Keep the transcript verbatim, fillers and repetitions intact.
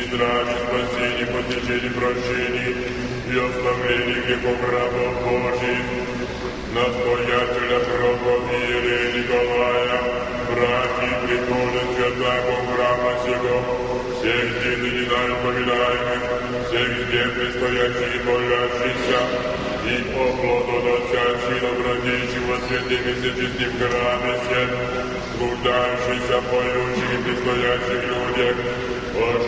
здравии, спасении, посещении, прощении и оставлении грехов рабов Божьих, настоятеля проповедия Николая, братьев, приходят святаго храма сего, всех здесь и ныне поминаемых, всех здесь предстоящих и молящихся, и оплодотворящих добродетель во святых и всечестных храме сем, труждающихся, поющих и предстоящих людях,